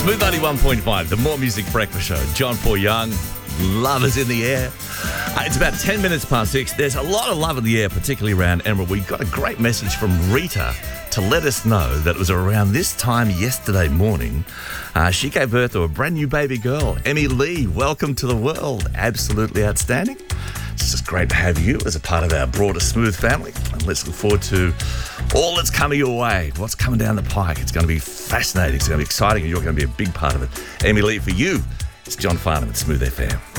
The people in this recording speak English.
Smooth 91.5, the More Music Breakfast Show. John Paul Young, love is in the air. It's about 10 minutes past 6. There's a lot of love in the air, particularly around Emerald. We got a great message from Rita to let us know that it was around this time yesterday morning. She gave birth to a brand new baby girl, Emmy Lee. Welcome to the world. Absolutely outstanding. It's just great to have you as a part of our broader Smooth family. And let's look forward to all that's coming your way, what's coming down the pike. It's going to be fascinating. It's going to be exciting, and you're going to be a big part of it. Emmy Lee, for you, it's John Farnham at Smooth FM.